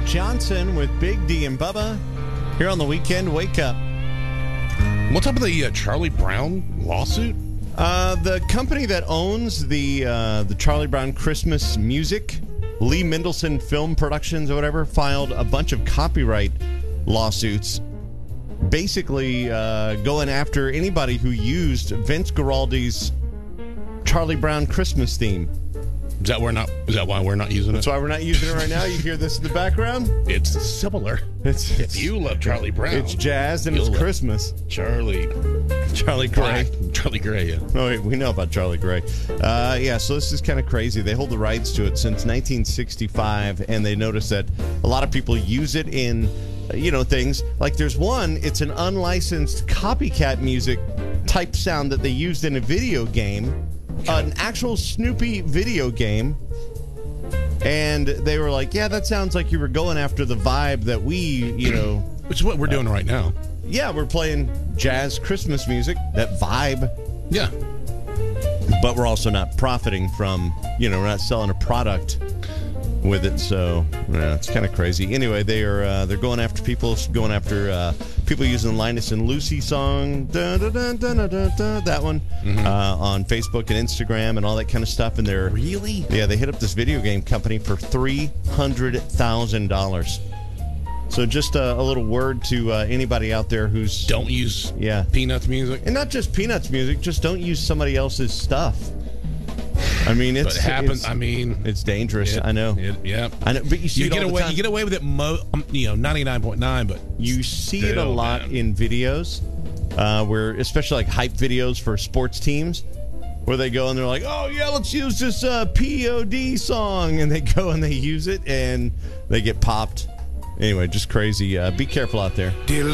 Johnson with Big D and Bubba here on the Weekend Wake Up. What's up with the Charlie Brown lawsuit? The company that owns the Charlie Brown Christmas music, Lee Mendelson Film Productions or whatever, filed a bunch of copyright lawsuits basically going after anybody who used Vince Guaraldi's Charlie Brown Christmas theme. Is that why we're not using it? That's why we're not using it right now. You hear this in the background? It's similar. It's you love Charlie Brown. It's jazz and it's Christmas. Charlie Gray. Charlie Gray, yeah. Oh, wait, we know about Charlie Gray. Yeah, so this is kind of crazy. They hold the rights to it since 1965, and they notice that a lot of people use it in, things. Like there's one, it's an unlicensed copycat music type sound that they used in a video game. An actual Snoopy video game, and they were like, yeah, that sounds like you were going after the vibe that we, which is what we're doing right now. Yeah, we're playing jazz Christmas music, that vibe. Yeah. But we're also not profiting from, we're not selling a product with it, so yeah, it's kind of crazy. Anyway, they're going after people using the Linus and Lucy song, that one, on Facebook and Instagram and all that kind of stuff. And they're they hit up this video game company for $300,000. So just a little word to anybody out there who's don't use Peanuts music, and not just Peanuts music. Just don't use somebody else's stuff. I mean, it happens. It's dangerous. I know. I know. But you see, you get away with it. 99.9, but you see it a lot in videos, where, especially like hype videos for sports teams, where they go and they're like, "Oh yeah, let's use this POD song," and they go and they use it and they get popped. Anyway, just crazy. Be careful out there.